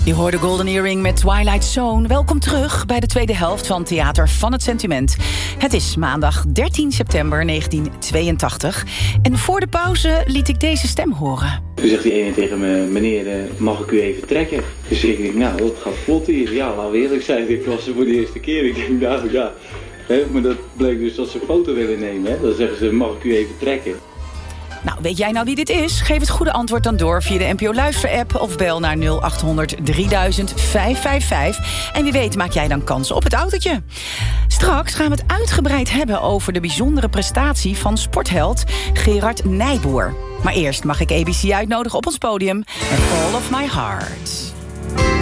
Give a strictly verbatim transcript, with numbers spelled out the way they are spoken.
Je hoorde Golden Earring met Twilight Zone. Welkom terug bij de tweede helft van Theater van het Sentiment. Het is maandag dertien september negentien tweeëntachtig. En voor de pauze liet ik deze stem horen. Toen zegt die ene tegen me, meneer, mag ik u even trekken? Dus ik denk, nou, dat gaat vlot hier. Ja, laten we eerlijk zijn, ik was er voor de eerste keer. Ik denk, nou ja, hè, maar dat bleek dus dat ze een foto willen nemen. Hè? Dan zeggen ze, mag ik u even trekken? Nou, weet jij nou wie dit is? Geef het goede antwoord dan door via de N P O Luister-app of bel naar nul acht honderd drieduizend vijfhonderdvijfenvijftig. En wie weet maak jij dan kans op het autootje. Straks gaan we het uitgebreid hebben over de bijzondere prestatie van sportheld Gerard Nijboer. Maar eerst mag ik A B C uitnodigen op ons podium met All of My Heart.